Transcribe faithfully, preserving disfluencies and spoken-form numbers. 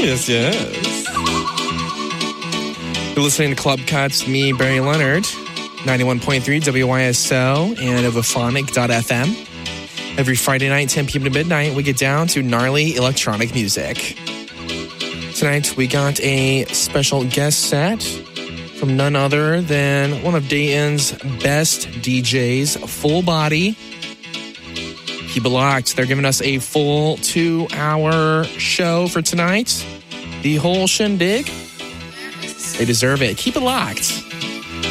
Yes, yes. You're listening to Club Cuts, me, Barry Leonard, ninety-one point three W Y S O and Ovaphonic dot f m. Every Friday night, ten p.m. to midnight, we get down to gnarly electronic music. Tonight, we got a special guest set from none other than one of Dayton's best D Js, Full Body. Keep it locked. They're giving us a full two-hour show for tonight. The whole shindig. They deserve it. Keep it locked.